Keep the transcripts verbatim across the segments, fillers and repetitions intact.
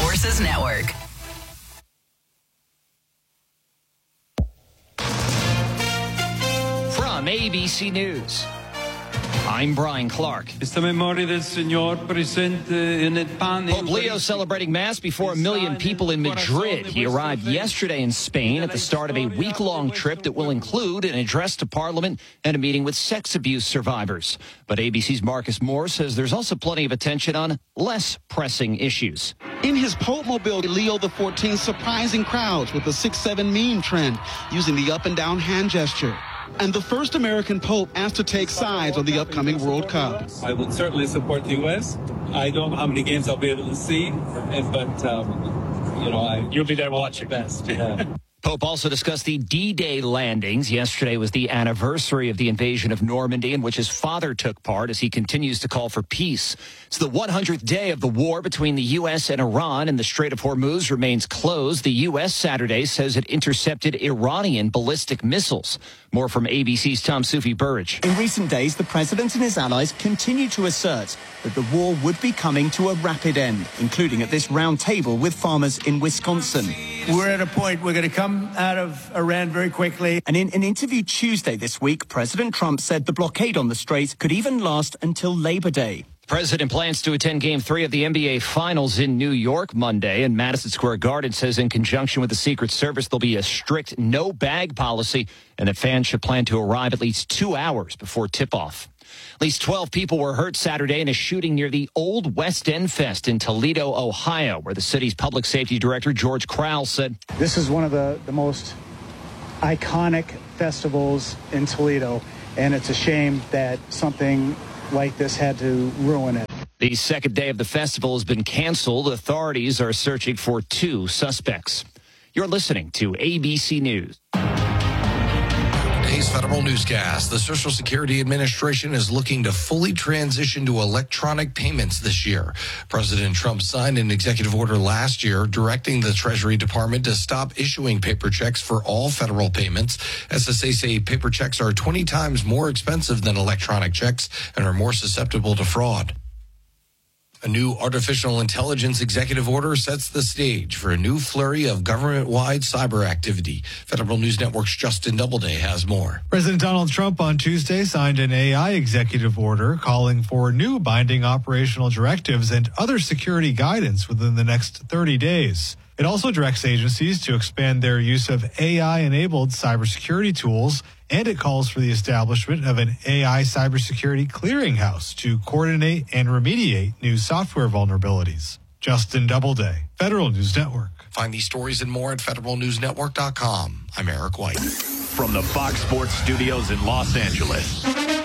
Forces Network. From A B C News, I'm Brian Clark. Pope Leo celebrating Mass before a million people in Madrid. He arrived yesterday in Spain at the start of a week-long trip that will include an address to Parliament and a meeting with sex abuse survivors. But A B C's Marcus Moore says there's also plenty of attention on less pressing issues. In his Pope Mobile, Leo the fourteenth surprising crowds with the six seven meme trend, using the up and down hand gesture. And the first American Pope asked to take sides on the upcoming World Cup. I would certainly support the U S. I don't know how many games I'll be able to see, but, um, you know, I... You'll be there watching. Best, yeah. Pope also discussed the D-Day landings. Yesterday was the anniversary of the invasion of Normandy, in which his father took part as he continues to call for peace. It's the one hundredth day of the war between the U S and Iran, and the Strait of Hormuz remains closed. The U S Saturday says it intercepted Iranian ballistic missiles. More from A B C's Tom Sufi Burridge. In recent days, the president and his allies continue to assert that the war would be coming to a rapid end, including at this round table with farmers in Wisconsin. We're at a point we're going to come out of Iran very quickly. And in an interview Tuesday this week, President Trump said the blockade on the Strait could even last until Labor Day. The president plans to attend Game three of the N B A Finals in New York Monday, and Madison Square Garden says in conjunction with the Secret Service there'll be a strict no-bag policy and that fans should plan to arrive at least two hours before tip-off. At least twelve people were hurt Saturday in a shooting near the Old West End Fest in Toledo, Ohio, where the city's public safety director, George Crowell, said, "This is one of the, the most iconic festivals in Toledo, and it's a shame that something like this had to ruin it." The second day of the festival has been canceled. Authorities are searching for two suspects. You're listening to A B C News. Today's Federal Newscast. The Social Security Administration is looking to fully transition to electronic payments this year. President Trump signed an executive order last year directing the Treasury Department to stop issuing paper checks for all federal payments. S S A say paper checks are twenty times more expensive than electronic checks and are more susceptible to fraud. A new artificial intelligence executive order sets the stage for a new flurry of government-wide cyber activity. Federal News Network's Justin Doubleday has more. President Donald Trump on Tuesday signed an A I executive order calling for new binding operational directives and other security guidance within the next thirty days. It also directs agencies to expand their use of A I-enabled cybersecurity tools, and it calls for the establishment of an A I cybersecurity clearinghouse to coordinate and remediate new software vulnerabilities. Justin Doubleday, Federal News Network. Find these stories and more at federal news network dot com. I'm Eric White. From the Fox Sports Studios in Los Angeles,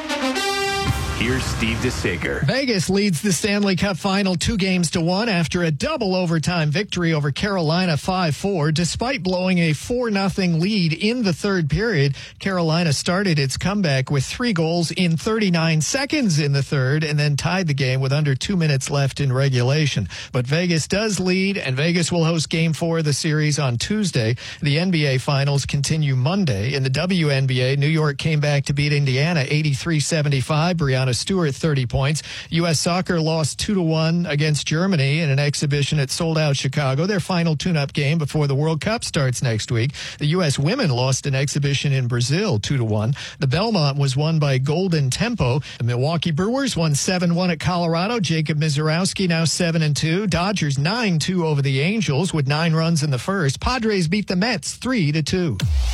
here's Steve DeSager. Vegas leads the Stanley Cup final two games to one after a double overtime victory over Carolina five four. Despite blowing a four nothing lead in the third period, Carolina started its comeback with three goals in thirty-nine seconds in the third and then tied the game with under two minutes left in regulation. But Vegas does lead, and Vegas will host game four of the series on Tuesday. The N B A finals continue Monday. In the W N B A, New York came back to beat Indiana eighty-three seventy-five. Brianna Stewart, thirty points. U S Soccer lost two to one against Germany in an exhibition at sold-out Chicago, their final tune-up game before the World Cup starts next week. The U S women lost an exhibition in Brazil two to one. The Belmont was won by Golden Tempo. The Milwaukee Brewers won seven one at Colorado. Jacob Mizorowski now seven and two. Dodgers nine two over the Angels with nine runs in the first. Padres beat the Mets three to two.